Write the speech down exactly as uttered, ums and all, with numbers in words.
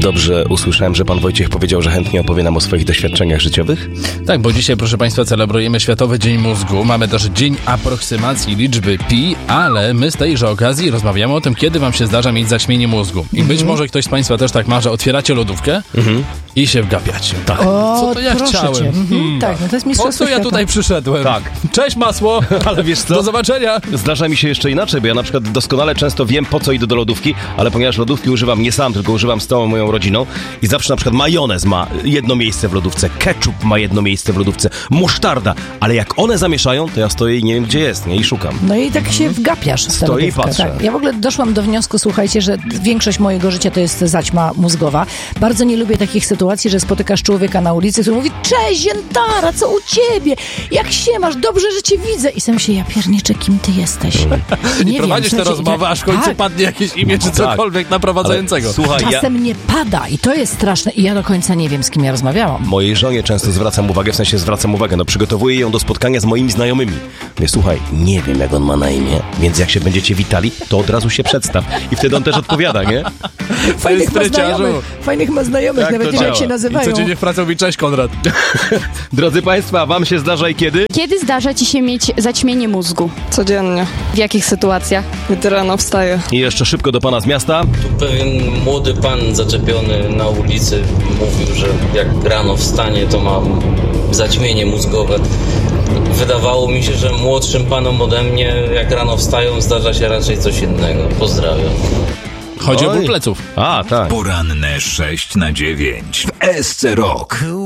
dobrze usłyszałem, że pan Wojciech powiedział, że chętnie opowie nam o swoich doświadczeniach życiowych? Tak, bo dzisiaj, proszę państwa, celebrujemy Światowy Dzień Mózgu. Mamy też Dzień Aproksymacji Liczby Pi, ale my z tejże okazji rozmawiamy o tym, kiedy wam się zdarza mieć zaćmienie mózgu. I być może ktoś z państwa też tak ma, że otwieracie lodówkę Mhm. i się wgapiacie. Tak. O, Co to ja proszę chciałem? cię. Mhm. Hmm. Tak, no to jest Po mistrzostwo co ja świata. tutaj przyszedłem? Tak. Cześć masło! Ale wiesz co? Do zobaczenia! Zdarza mi się jeszcze inaczej, bo ja na przykład doskonale często wiem, po co idę do lodówki, ale ponieważ lodówki używam nie sam, tylko używam z całą moją rodziną i zawsze na przykład majonez ma jedno miejsce w lodówce, ketchup ma jedno miejsce w lodówce, musztarda, ale jak one zamieszają, to ja stoję i nie wiem, gdzie jest, nie? I szukam. No i tak się wgapiasz w tę Stoję i lodówkę. patrzę. Tak. Ja w ogóle doszłam do wniosku, słuchajcie, że większość mojego życia to jest zaćma mózgowa. Bardzo nie lubię takich sytuacji, że spotykasz człowieka na ulicy, który mówi: cześć, Ziętara, co u ciebie? Jak się masz? Dobrze, że cię widzę. I sam się, ja pierniczę, kim ty jesteś? Nie I prowadzisz tę słuchajcie, rozmowę, ja- aż w końcu tak. padnie jakieś imię czy Tak. cokolwiek naprowadzającego. Ale słuchaj, ja Czasem nie pada i to jest straszne i ja do końca nie wiem, z kim ja rozmawiałam. mojej żonie często zwracam uwagę, w sensie zwracam uwagę, no przygotowuję ją do spotkania z moimi znajomymi. Mówię: słuchaj, nie wiem, jak on ma na imię, więc jak się będziecie witali, to od razu się przedstaw. I wtedy on też odpowiada, nie? Fajnych ma stryciarzu. znajomych, fajnych ma znajomych, Tak nawet to nie wiem, jak działa. się I nazywają. codziennie w pracy mówi: cześć Konrad. Drodzy Państwo, a wam się zdarza i kiedy? Kiedy zdarza ci się mieć zaćmienie mózgu? Codziennie, W jakich sytuacjach? gdy rano wstaję. I jeszcze szybko do pana z miasta. Pewien młody pan zaczepiony na ulicy mówił, że jak rano wstanie, to ma zaćmienie mózgowe. Wydawało mi się, że młodszym panom ode mnie, jak rano wstają, zdarza się raczej coś innego. Pozdrawiam. Chodzi o Oj. ból pleców. A, tak. Poranne sześć na dziewięć w S C Rock.